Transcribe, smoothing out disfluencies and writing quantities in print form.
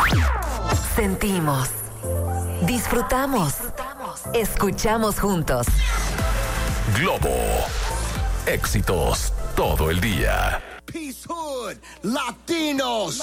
Sentimos, disfrutamos, escuchamos juntos. Globo. Éxitos todo el día. Peace Hood, Latinos.